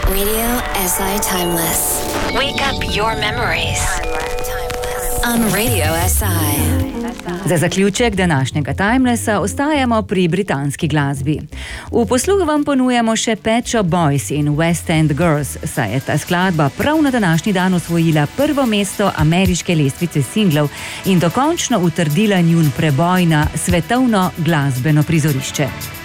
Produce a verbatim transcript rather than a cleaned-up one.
Radio S I Timeless. Wake up your memories. On Radio S I. Za zaključek današnjega Timelessa ostajamo pri britanski glasbi. V posluhu vam ponujamo še Pet Shop Boys in West End Girls, saj je ta skladba prav na današnji dan osvojila prvo mesto ameriške lestvice singlov in dokončno utrdila njun preboj na svetovno glasbeno prizorišče.